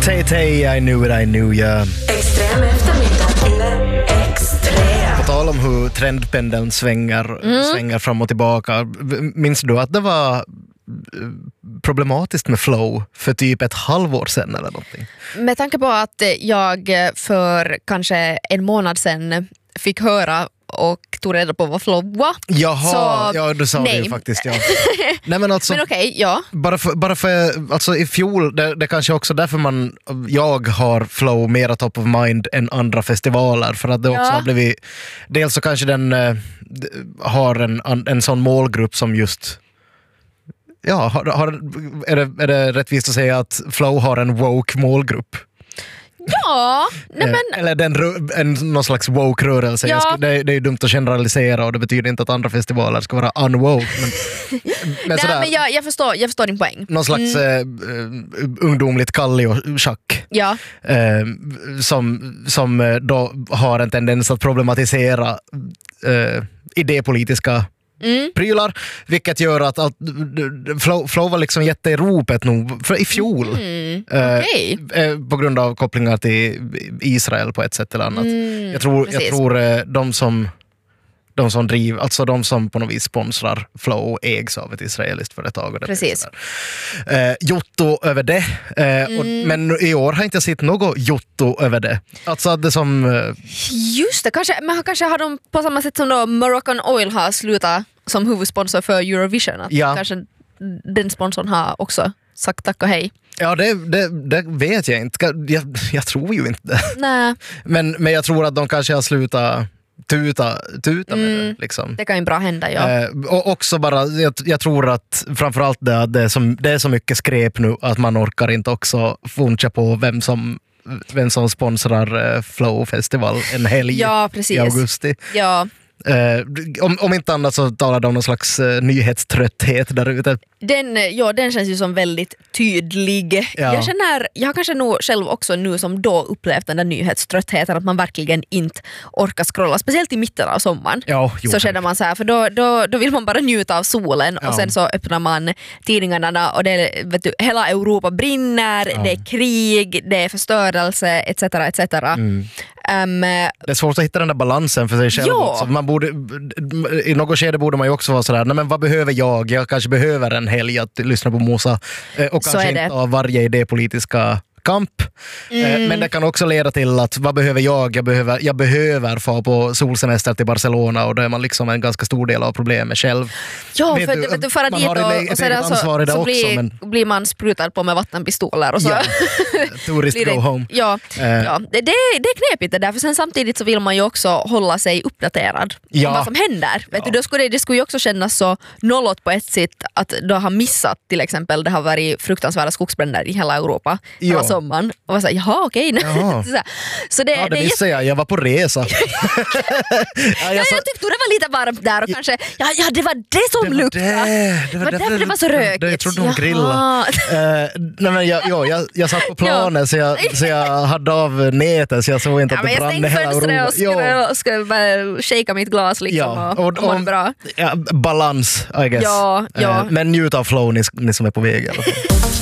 Tay, I knew it, I knew ya. Extrem eftermiddag eller extrem. På tal om hur trendpendeln svänger fram och tillbaka. Minns du att det var problematiskt med flow för typ ett halvår sedan eller någonting? Med tanke på att jag för kanske en månad sedan fick höra och tog reda på vad flow var. Jaha, ja du sa det ju faktiskt. Ja. Nej, men alltså, men okej, ja. Bara för alltså i fjol, det kanske också därför jag har flow mera top of mind än andra festivaler, för att det också har blivit, dels så kanske den har en sån målgrupp som just är det rättvist att säga att flow har en woke målgrupp? Ja, eller någon slags woke-rörelse. Ja. Det är ju dumt att generalisera och det betyder inte att andra festivaler ska vara unwoke. Men jag förstår din poäng. Någon slags ungdomligt kalli och schack. Ja. Som då har en tendens att problematisera idépolitiska prylar, vilket gör att flow var liksom jätteropet nog för i fjol. På grund av kopplingar till Israel på ett sätt eller annat. Jag tror de som driver, alltså de som på något vis sponsrar flow ägs av ett israeliskt företag. Och det precis. Jotto över det. Men i år har jag inte sett något jotto över det. Alltså det som... Just det, kanske har de på samma sätt som då Moroccan Oil har slutat som huvudsponsor för Eurovision. Att kanske den sponsorn har också sagt tack och hej. Ja, det vet jag inte. Jag tror ju inte det. Nej. Men jag tror att de kanske har slutat tuta med det. Liksom. Det kan ju bra hända, ja. Och också bara, jag tror att framförallt det är så mycket skräp nu att man orkar inte också funcha på vem som sponsrar Flow Festival en helg i augusti. Ja. Om inte annat så talar de om någon slags nyhetströtthet där ute. Den känns ju som väldigt tydlig. Ja. Jag har kanske nog själv också nu som då upplevt den där nyhetströttheten, att man verkligen inte orkar scrolla, speciellt i mitten av sommaren. Så känner man så här, för då vill man bara njuta av solen och sen så öppnar man tidningarna och det, vet du, hela Europa brinner, det är krig, det är förstörelse etc. Det är svårt att hitta den där balansen för sig själv. Man borde, i något skede borde man ju också vara sådär, nej men vad behöver jag? Jag kanske behöver en helg att lyssna på Mosa och kanske inte av varje idépolitiska kamp. Men det kan också leda till att vad behöver jag behöver få på solsemester till Barcelona, och då är man liksom en ganska stor del av problemet själv. Ja, vet du fara dit och så blir man sprutad på med vattenpistoler och så. Tourist go home. Det är knepigt det där, för sen samtidigt så vill man ju också hålla sig uppdaterad om vad som händer. Vet du, det skulle ju också kännas så nollåt på ett sätt att du har missat, till exempel det har varit fruktansvärda skogsbränder i hela Europa hela sommaren, och var såhär, jaha okej. Så det missade jag var på resa. Jag tyckte det var lite varmt där och kanske det var det som luktade. Det var därför det var så rökigt. Jag trodde hon grillade. Jag satt på planet så jag hade av nätet, så jag såg inte att det brann hela Europa. Och skulle bara shaka mitt glas liksom och må bra. Balans, I guess. Men njut av flow, ni som är på väg i alla fall.